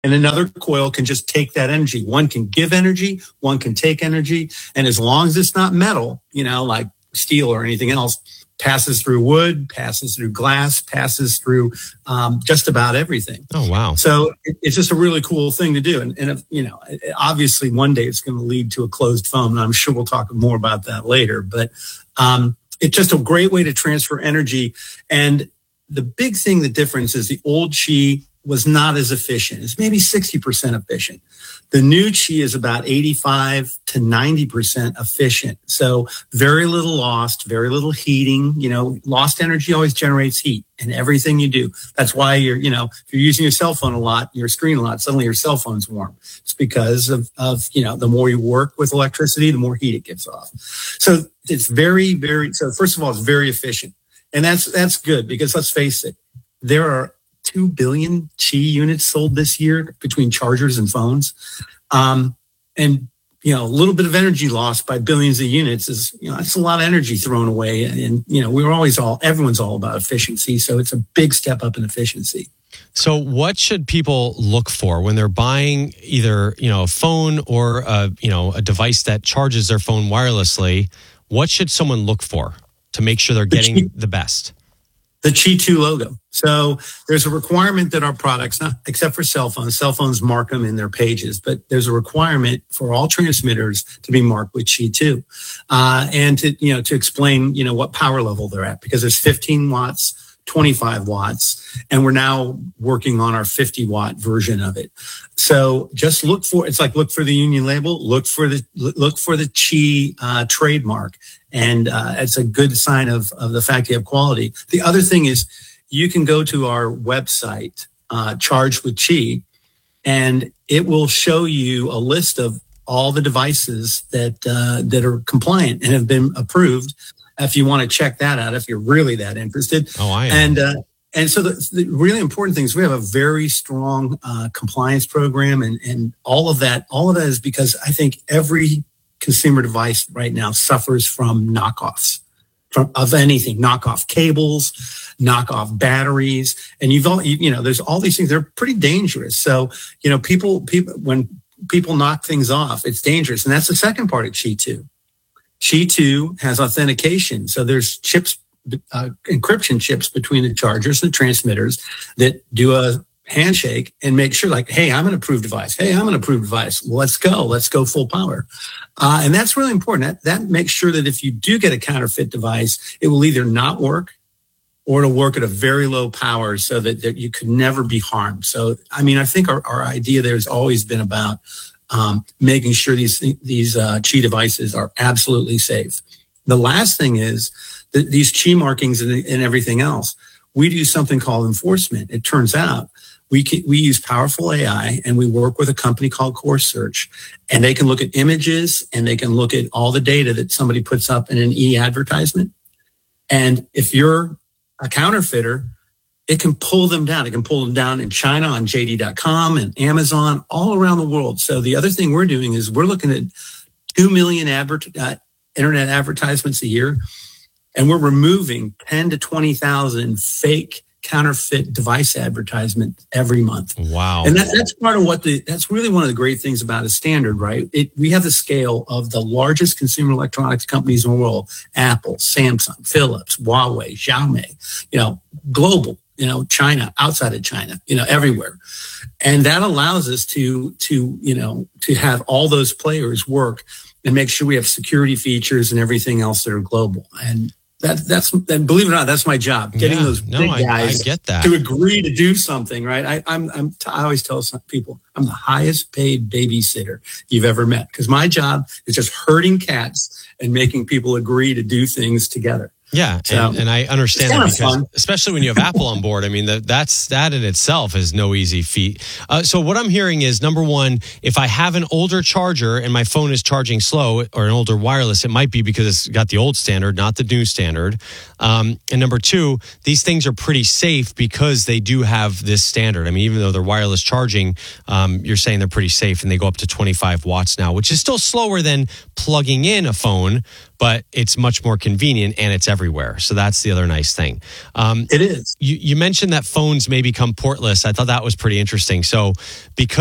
And another coil can just take that energy. One can give energy, one can take energy. And as long as it's not metal, like steel or anything else, passes through wood, passes through glass, passes through just about everything. Oh, wow. So it's just a really cool thing to do. And obviously one day it's going to lead to a closed phone. And I'm sure we'll talk more about that later. But it's just a great way to transfer energy. And the big thing, the difference is the old Qi was not as efficient. It's maybe 60% efficient. The new Qi is about 85 to 90% efficient. So very little lost, very little heating. Lost energy always generates heat in everything you do. That's why if you're using your cell phone a lot, your screen a lot, suddenly your cell phone's warm. It's because of the more you work with electricity, the more heat it gives off. So it's very, very, so first of all, it's very efficient. And that's good because let's face it, there are 2 billion Qi units sold this year between chargers and phones. And a little bit of energy lost by billions of units is, that's a lot of energy thrown away. And, everyone's all about efficiency. So it's a big step up in efficiency. So what should people look for when they're buying either, a phone or, a device that charges their phone wirelessly? What should someone look for to make sure they're getting the best? The Qi 2 logo. So there's a requirement that our products, not except for cell phones mark them in their pages, but there's a requirement for all transmitters to be marked with Qi 2. And to explain, what power level they're at, because there's 15 watts, 25 watts, and we're now working on our 50 watt version of it. So just look for the union label, look for the Qi trademark. And it's a good sign of the fact you have quality. The other thing is you can go to our website, Charge with Qi, and it will show you a list of all the devices that are compliant and have been approved. If you want to check that out, if you're really that interested. Oh, I am. And so the really important thing is we have a very strong compliance program, and all of that is because I think every consumer device right now suffers from knockoffs of anything, knockoff cables, knockoff batteries. And there's all these things. They're pretty dangerous. So, people, when people knock things off, it's dangerous. And that's the second part of Qi 2. Qi 2 has authentication. So there's chips, encryption chips between the chargers and the transmitters that do a handshake and make sure, like, hey, I'm an approved device. Hey, I'm an approved device. Well, let's go full power. And that's really important. That makes sure that if you do get a counterfeit device, it will either not work or it'll work at a very low power so that you could never be harmed. So, I think our idea there has always been about making sure these Qi devices are absolutely safe. The last thing is that these Qi markings and everything else, we do something called enforcement. It turns out we use powerful AI, and we work with a company called Core Search, and they can look at images and they can look at all the data that somebody puts up in an e-advertisement. And if you're a counterfeiter, it can pull them down. It can pull them down in China on JD.com and Amazon, all around the world. So the other thing we're doing is we're looking at 2 million internet advertisements a year, and we're removing 10 to 20,000 fake counterfeit device advertisement every month. Wow. And that's part of that's really one of the great things about a standard, right? We have the scale of the largest consumer electronics companies in the world: Apple, Samsung, Philips, Huawei, Xiaomi, global, China, outside of China, everywhere. And that allows us to have all those players work and make sure we have security features and everying else that are global. And that's believe it or not, that's my job, getting those big guys I get that. to agree to do something, right? I always tell some people, I'm the highest paid babysitter you've ever met, because my job is just herding cats and making people agree to do things together. Yeah, and I understand that, because especially when you have Apple on board, that in itself is no easy feat. So what I'm hearing is, number one, if I have an older charger and my phone is charging slow, or an older wireless, it might be because it's got the old standard, not the new standard. And number two, these things are pretty safe because they do have this standard. Even though they're wireless charging, you're saying they're pretty safe, and they go up to 25 watts now, which is still slower than plugging in a phone. but it's much more convenient and it's everywhere. So that's the other nice thing. It is. You mentioned that phones may become portless. I thought that was pretty interesting. So because